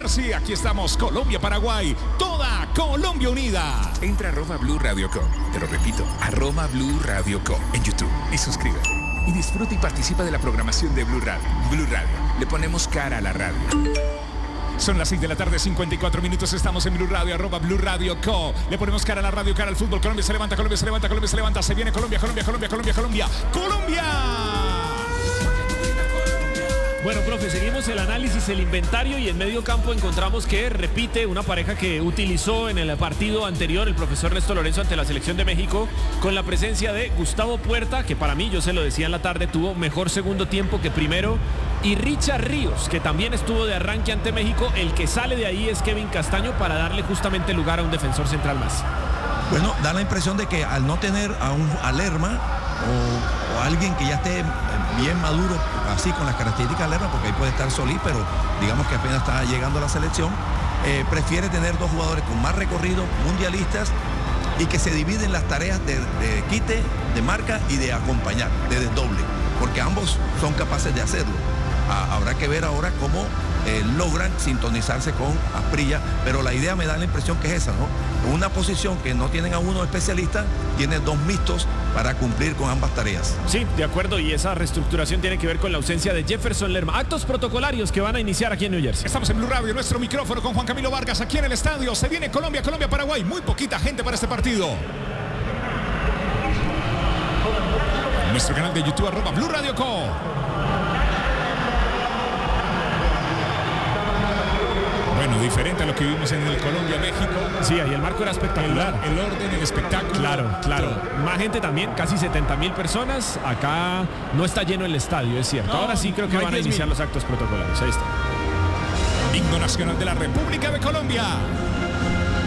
Jersey. Aquí estamos, Colombia-Paraguay. Toda Colombia unida. Entra a @Blue Radio Co. Te lo repito, @Blue Radio Co. en YouTube y suscríbete. Y disfruta y participa de la programación de Blue Radio. Blue Radio. Le ponemos cara a la radio. Son las 6 de la tarde, 54 minutos. Estamos en Blue Radio, @Blue Radio Co. Le ponemos cara a la radio, cara al fútbol. Colombia se levanta, Colombia se levanta, Colombia se levanta. Se viene Colombia, Colombia, Colombia, Colombia, Colombia. ¡Colombia! Bueno, profe, seguimos el análisis, el inventario y en medio campo encontramos que repite una pareja que utilizó en el partido anterior el profesor Néstor Lorenzo ante la selección de México con la presencia de Gustavo Puerta, que para mí, yo se lo decía en la tarde, tuvo mejor segundo tiempo que primero, y Richard Ríos, que también estuvo de arranque ante México. El que sale de ahí es Kevin Castaño para darle justamente lugar a un defensor central más. Bueno, da la impresión de que al no tener a Lerma o alguien que ya esté bien maduro, así con las características de Lerma, porque ahí puede estar Solís, pero digamos que apenas está llegando a la selección, prefiere tener dos jugadores con más recorrido, mundialistas, y que se dividen las tareas de quite, de marca y de acompañar, de desdoble, porque ambos son capaces de hacerlo. Habrá que ver ahora cómo logran sintonizarse con Asprilla, pero la idea me da la impresión que es esa, ¿no? Una posición que no tienen a uno especialista, tiene dos mixtos para cumplir con ambas tareas. Sí, de acuerdo, y esa reestructuración tiene que ver con la ausencia de Jefferson Lerma. Actos protocolarios que van a iniciar aquí en New Jersey. Estamos en Blue Radio, nuestro micrófono con Juan Camilo Vargas aquí en el estadio. Se viene Colombia, Colombia-Paraguay. Muy poquita gente para este partido. Nuestro canal de YouTube, @Blue Radio Co. Bueno, diferente a lo que vimos en el Colombia-México. Sí, ahí el marco era espectacular. El orden, el espectáculo. Claro. Más gente también, casi 70,000 personas. Acá no está lleno el estadio, es cierto. No, ahora sí creo que no hay van a iniciar 10,000. los actos protocolarios. Ahí está. Himno nacional de la República de Colombia.